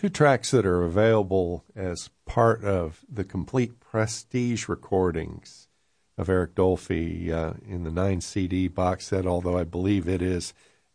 two tracks that are available as part of the complete Prestige recordings of Eric Dolphy in the 9 CD box set, although I believe it is